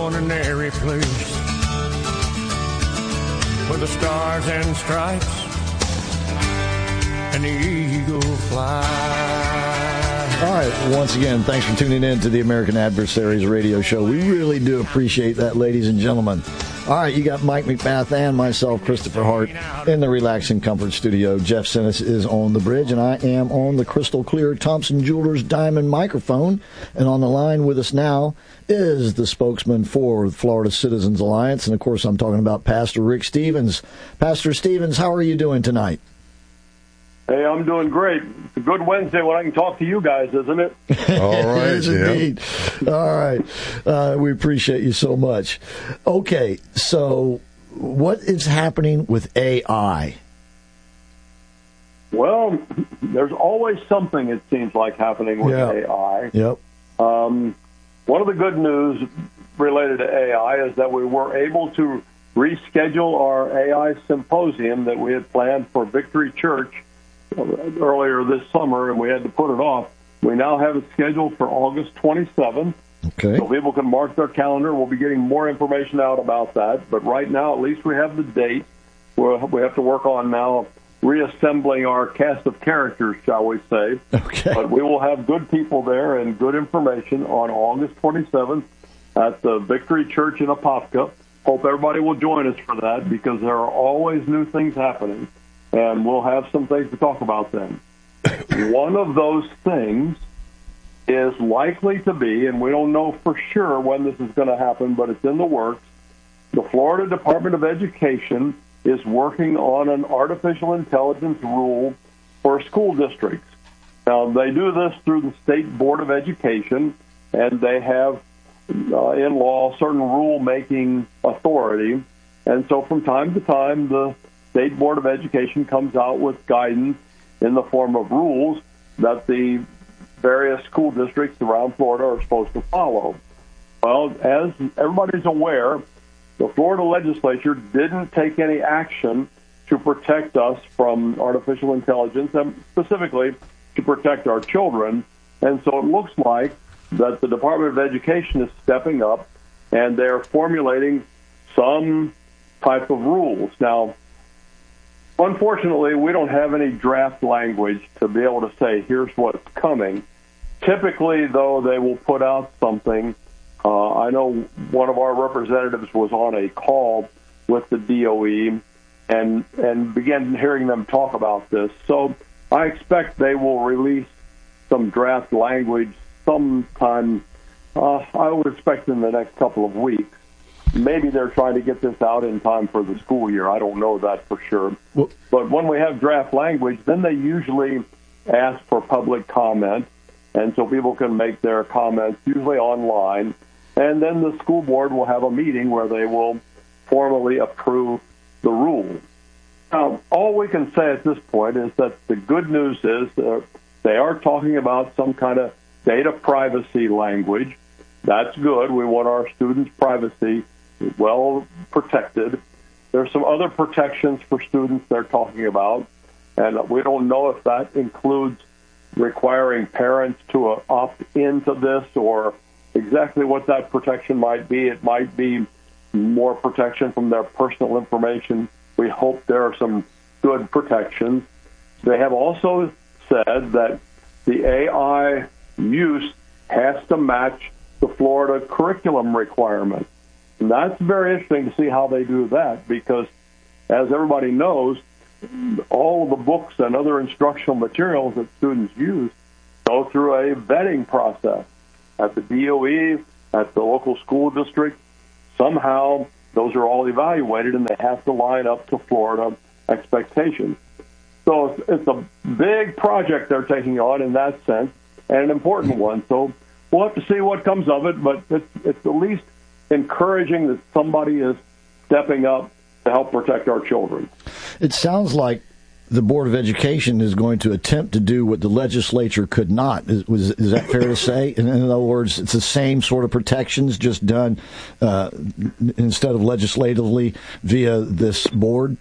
ordinary place where the stars and stripes and the eagle fly. All right, once again, thanks for tuning in to the American Adversaries radio show. We really do appreciate that, ladies and gentlemen. All right, you got Mike McMath and myself, Christopher Hart, in the Relax and Comfort studio. Jeff Sinis is on the bridge, and I am on the crystal clear Thompson Jewelers Diamond microphone. And on the line with us now is the spokesman for Florida Citizens Alliance. And, of course, I'm talking about Pastor Rick Stevens. Pastor Stevens, how are you doing tonight? Hey, I'm doing great. It's a good Wednesday when I can talk to you guys, isn't it? All right, it is indeed. All right. We appreciate you so much. Okay, so what is happening with AI? Well, there's always something, it seems like, happening with AI. Yep. One of the good news related to AI is that we were able to reschedule our AI symposium that we had planned for Victory Church earlier this summer, and we had to put it off. We now have it scheduled for August 27th. Okay. So people can mark their calendar. We'll be getting more information out about that. But right now, at least we have the date. We have to work on now reassembling our cast of characters, shall we say. Okay. But we will have good people there and good information on August 27th at the Victory Church in Apopka. Hope everybody will join us for that because there are always new things happening. And we'll have some things to talk about then. One of those things is likely to be, and we don't know for sure when this is going to happen, but it's in the works. The Florida Department of Education is working on an artificial intelligence rule for school districts. Now, they do this through the State Board of Education, and they have in law certain rule-making authority. And so from time to time, the State Board of Education comes out with guidance in the form of rules that the various school districts around Florida are supposed to follow. Well, as everybody's aware, the Florida legislature didn't take any action to protect us from artificial intelligence, and specifically to protect our children. And so it looks like that the Department of Education is stepping up, and they're formulating some type of rules. Now, unfortunately, we don't have any draft language to be able to say, here's what's coming. Typically, though, they will put out something. I know one of our representatives was on a call with the DOE and began hearing them talk about this. So I expect they will release some draft language sometime, I would expect in the next couple of weeks. Maybe they're trying to get this out in time for the school year. I don't know that for sure. Well, but when we have draft language, then they usually ask for public comment, and so people can make their comments, usually online. And then the school board will have a meeting where they will formally approve the rule. Now, all we can say at this point is that the good news is they are talking about some kind of data privacy language. That's good. We want our students' privacy well protected. There's some other protections for students they're talking about, and we don't know if that includes requiring parents to opt into this or exactly what that protection might be. It might be more protection from their personal information. We hope there are some good protections. They have also said that the AI use has to match the Florida curriculum requirements. And that's very interesting to see how they do that because, as everybody knows, all of the books and other instructional materials that students use go through a vetting process at the DOE, at the local school district. Somehow those are all evaluated, and they have to line up to Florida expectations. So it's a big project they're taking on in that sense, and an important one. So we'll have to see what comes of it, but it's at least encouraging that somebody is stepping up to help protect our children. It sounds like the Board of Education is going to attempt to do what the legislature could not. Is that fair to say? In other words, it's the same sort of protections, just done instead of legislatively via this board?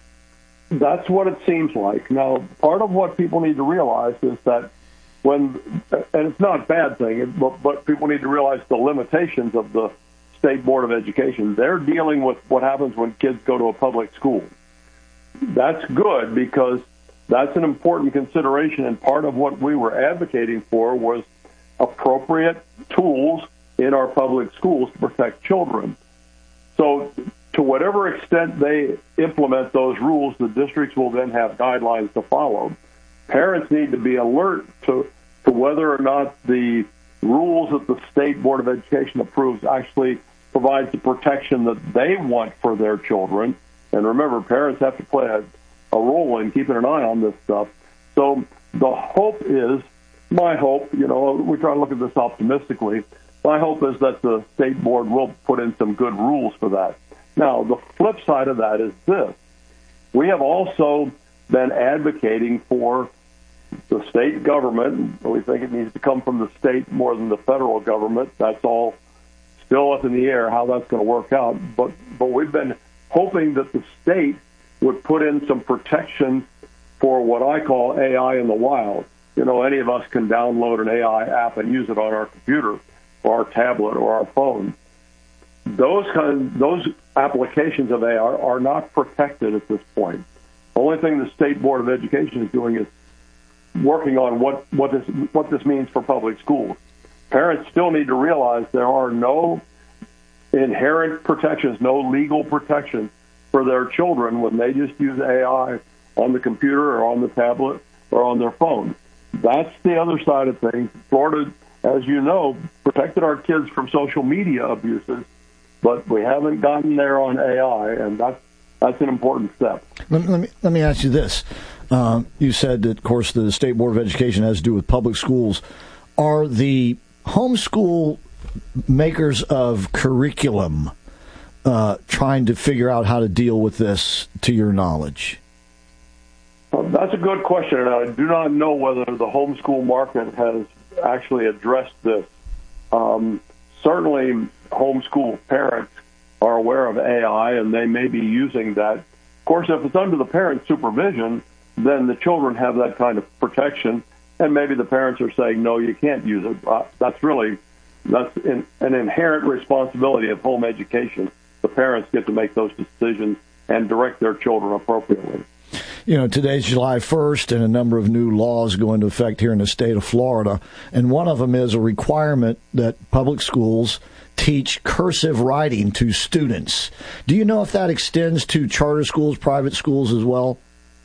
That's what it seems like. Now, part of what people need to realize is that and it's not a bad thing, but people need to realize the limitations of the State Board of Education. They're dealing with what happens when kids go to a public school. That's good because that's an important consideration, and part of what we were advocating for was appropriate tools in our public schools to protect children. So to whatever extent they implement those rules, the districts will then have guidelines to follow. Parents need to be alert to whether or not the rules that the State Board of Education approves actually provides the protection that they want for their children. And remember, parents have to play a role in keeping an eye on this stuff. So the hope is, my hope, we try to look at this optimistically, my hope is that the State Board will put in some good rules for that. Now, the flip side of that is this. We have also been advocating for the state government. We think it needs to come from the state more than the federal government. That's all still up in the air how that's going to work out. But we've been hoping that the state would put in some protection for what I call AI in the wild. Any of us can download an AI app and use it on our computer or our tablet or our phone. Those applications of AI are not protected at this point. The only thing the State Board of Education is doing is working on what this means for public schools. Parents still need to realize there are no inherent protections, no legal protections for their children when they just use AI on the computer or on the tablet or on their phone. That's the other side of things. Florida, as you know, protected our kids from social media abuses, but we haven't gotten there on AI, and that's an important step. Let me ask you this. You said that, of course, the State Board of Education has to do with public schools. Are the homeschool makers of curriculum trying to figure out how to deal with this, to your knowledge? That's a good question, and I do not know whether the homeschool market has actually addressed this. Certainly, homeschool parents are aware of AI, and they may be using that. Of course, if it's under the parent's supervision, then the children have that kind of protection, and maybe the parents are saying, no, you can't use it. That's an inherent responsibility of home education. The parents get to make those decisions and direct their children appropriately. Today's July 1st, and a number of new laws go into effect here in the state of Florida. And one of them is a requirement that public schools teach cursive writing to students. Do you know if that extends to charter schools, private schools as well?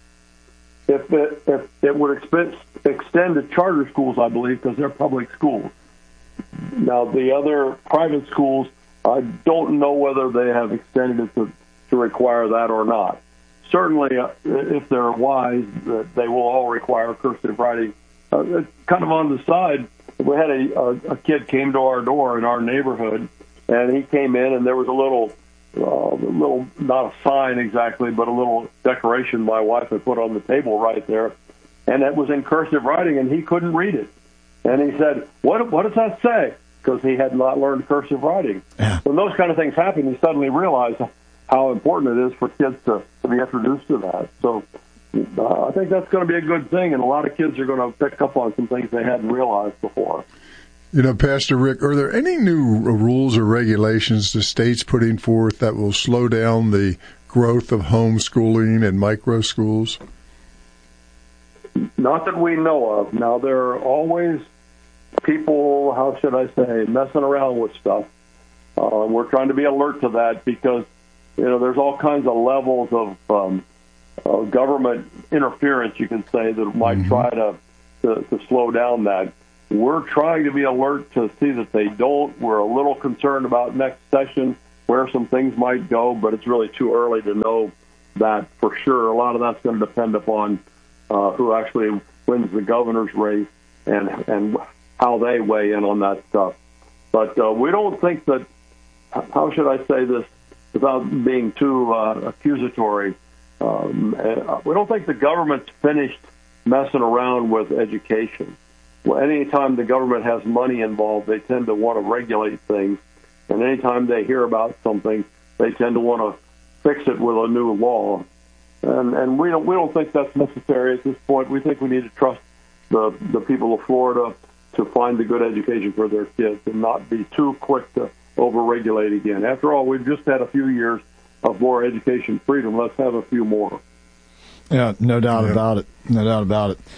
If it would extend to charter schools, I believe, because they're public schools. Now, the other private schools, I don't know whether they have extended it to require that or not. Certainly, if they're wise, they will all require cursive writing. Kind of on the side, we had a kid came to our door in our neighborhood, and he came in, and there was a little, not a sign exactly, but a little decoration my wife had put on the table right there, and it was in cursive writing, and he couldn't read it. And he said, what does that say? Because he had not learned cursive writing. Yeah. When those kind of things happen, you suddenly realize how important it is for kids to be introduced to that. So I think that's going to be a good thing, and a lot of kids are going to pick up on some things they hadn't realized before. Pastor Rick, are there any new rules or regulations the state's putting forth that will slow down the growth of homeschooling and micro schools? Not that we know of. Now, there are always people, how should I say, messing around with stuff. We're trying to be alert to that because there's all kinds of levels of government interference, you can say, that might try to slow down that. We're trying to be alert to see that they don't. We're a little concerned about next session, where some things might go, but it's really too early to know that for sure. A lot of that's going to depend upon who actually wins the governor's race and how they weigh in on that stuff. But we don't think that, how should I say this without being too accusatory, we don't think the government's finished messing around with education. Well, anytime the government has money involved, they tend to want to regulate things. And anytime they hear about something, they tend to want to fix it with a new law. And we don't think that's necessary at this point. We think we need to trust the people of Florida to find the good education for their kids and not be too quick to overregulate again. After all, we've just had a few years of more education freedom. Let's have a few more. Yeah, no doubt about it. No doubt about it.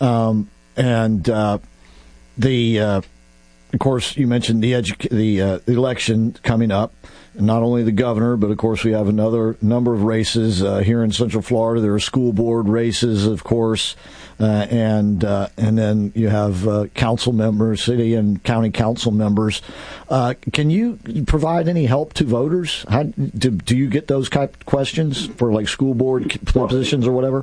Of course, you mentioned the election coming up. Not only the governor, but of course we have another number of races here in Central Florida. There are school board races, of course, and then you have council members, city and county council members. Can you provide any help to voters? Do you get those type of questions for like school board positions or whatever?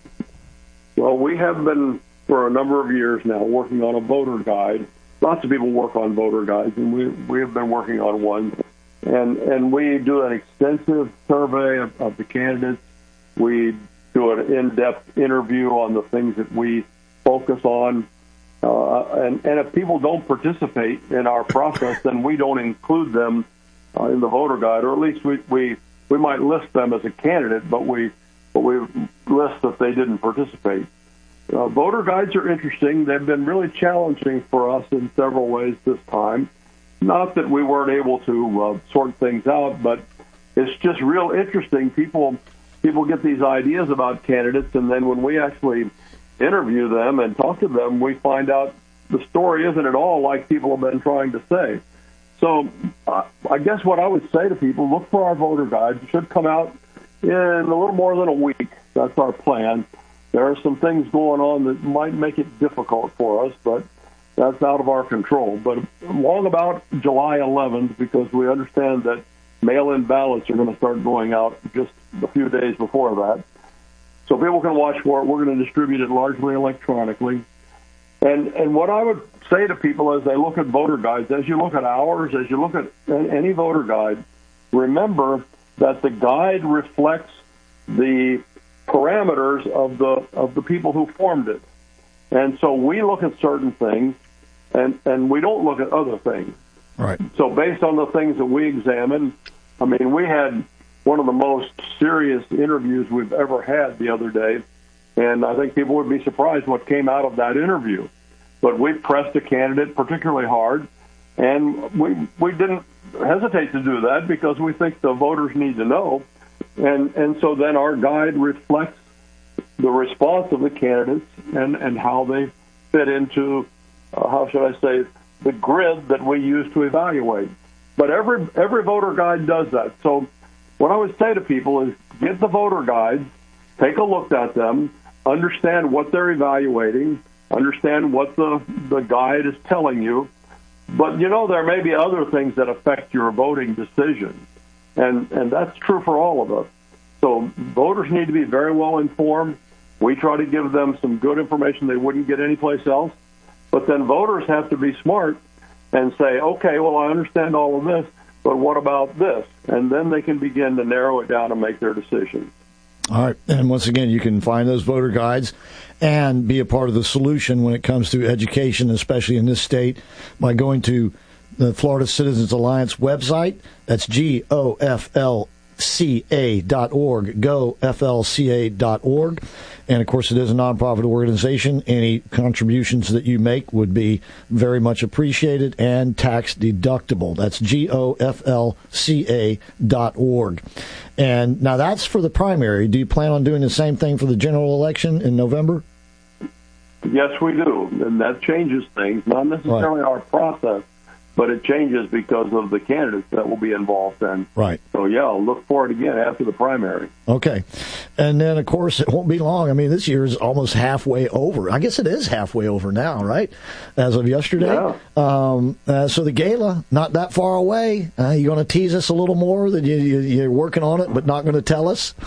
Well, we have been for a number of years now working on a voter guide. Lots of people work on voter guides, and we have been working on one. And we do an extensive survey of the candidates. We do an in-depth interview on the things that we focus on. And if people don't participate in our process, then we don't include them in the voter guide, or at least we might list them as a candidate, but we list that they didn't participate. Voter guides are interesting. They've been really challenging for us in several ways this time. Not that we weren't able to sort things out, but it's just real interesting. People get these ideas about candidates, and then when we actually interview them and talk to them, we find out the story isn't at all like people have been trying to say. So I guess what I would say to people, look for our voter guide. It should come out in a little more than a week. That's our plan. There are some things going on that might make it difficult for us, but that's out of our control. But long about July 11th, because we understand that mail-in ballots are going to start going out just a few days before that. So people can watch for it. We're going to distribute it largely electronically. And what I would say to people as they look at voter guides, as you look at ours, as you look at any voter guide, remember that the guide reflects the parameters of the people who formed it. And so we look at certain things, and we don't look at other things. Right. So based on the things that we examined, I mean, we had one of the most serious interviews we've ever had the other day, and I think people would be surprised what came out of that interview. But we pressed a candidate particularly hard, and we didn't hesitate to do that because we think the voters need to know. And so then our guide reflects the response of the candidates and how they fit into, how should I say, the grid that we use to evaluate. But every voter guide does that. So what I would say to people is get the voter guides, take a look at them, understand what they're evaluating, understand what the guide is telling you. But, there may be other things that affect your voting decision. And that's true for all of us. So voters need to be very well informed. We try to give them some good information they wouldn't get anyplace else. But then voters have to be smart and say, okay, well, I understand all of this, but what about this? And then they can begin to narrow it down and make their decisions. All right. And once again, you can find those voter guides and be a part of the solution when it comes to education, especially in this state, by going to the Florida Citizens Alliance website. That's GOFLCA.org, GoFLCA.org. And, of course, it is a nonprofit organization. Any contributions that you make would be very much appreciated and tax deductible. That's GOFLCA.org. And now that's for the primary. Do you plan on doing the same thing for the general election in November? Yes, we do. And that changes things, not necessarily our process, but it changes because of the candidates that will be involved then. Right. So, yeah, I'll look for it again after the primary. Okay. And then, of course, it won't be long. I mean, this year is almost halfway over. I guess it is halfway over now, right, as of yesterday? Yeah. So the gala, not that far away. You going to tease us a little more that you're working on it but not going to tell us?